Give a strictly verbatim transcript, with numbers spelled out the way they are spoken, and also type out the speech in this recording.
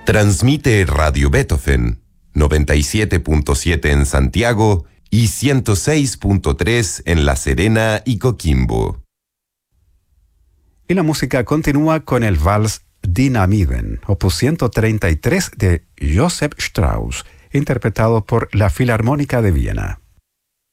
Transmite Radio Beethoven, noventa y siete punto siete en Santiago y ciento seis punto tres en La Serena y Coquimbo. Y la música continúa con el vals Dynamiden, opus ciento treinta y tres de Joseph Strauss, interpretado por la Filarmónica de Viena.